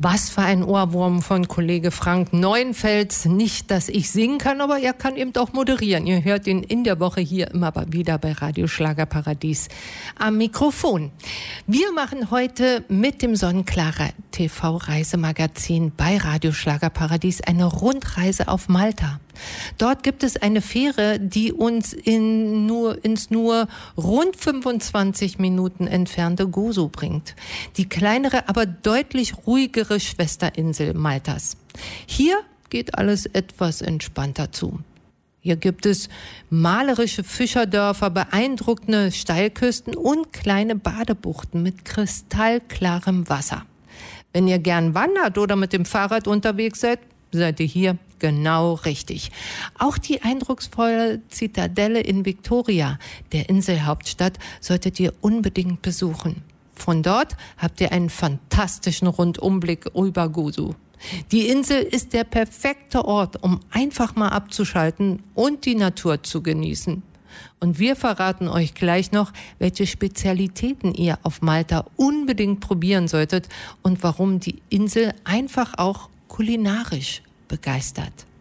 Was für ein Ohrwurm von Kollege Frank Neuenfels. Nicht, dass ich singen kann, aber er kann eben auch moderieren. Ihr hört ihn in der Woche hier immer wieder bei Radio Schlagerparadies am Mikrofon. Wir machen heute mit dem Sonnenklar TV-Reisemagazin bei Radio Schlagerparadies eine Rundreise auf Malta. Dort gibt es eine Fähre, die uns ins nur rund 25 Minuten entfernte Gozo bringt. Die kleinere, aber deutlich ruhigere Schwesterinsel Maltas. Hier geht alles etwas entspannter zu. Hier gibt es malerische Fischerdörfer, beeindruckende Steilküsten und kleine Badebuchten mit kristallklarem Wasser. Wenn ihr gern wandert oder mit dem Fahrrad unterwegs seid ihr hier genau richtig. Auch die eindrucksvolle Zitadelle in Victoria, der Inselhauptstadt, solltet ihr unbedingt besuchen. Von dort habt ihr einen fantastischen Rundumblick über Gozo. Die Insel ist der perfekte Ort, um einfach mal abzuschalten und die Natur zu genießen. Und wir verraten euch gleich noch, welche Spezialitäten ihr auf Malta unbedingt probieren solltet und warum die Insel einfach auch kulinarisch begeistert.